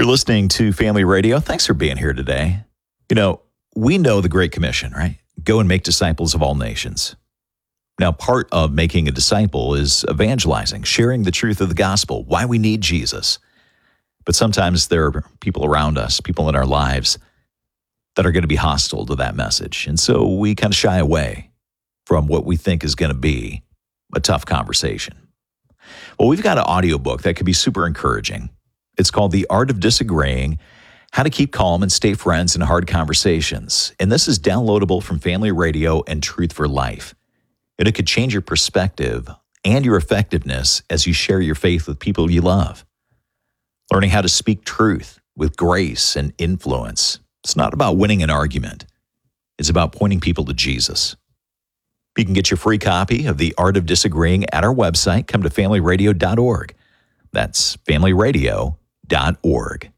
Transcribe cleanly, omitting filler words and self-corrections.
You're listening to Family Radio. Thanks for being here today. We know the Great Commission, right? Go and make disciples of all nations. Now, part of making a disciple is evangelizing, sharing the truth of the gospel, why we need Jesus. But sometimes there are people around us, people in our lives, that are going to be hostile to that message. And so we kind of shy away from what we think is going to be a tough conversation. Well, we've got an audiobook that could be super encouraging. It's called The Art of Disagreeing, How to Keep Calm and Stay Friends in Hard Conversations. And this is downloadable from Family Radio and Truth for Life. And it could change your perspective and your effectiveness as you share your faith with people you love. Learning how to speak truth with grace and influence. It's not about winning an argument. It's about pointing people to Jesus. You can get your free copy of The Art of Disagreeing at our website. Come to familyradio.org. That's familyradio.org.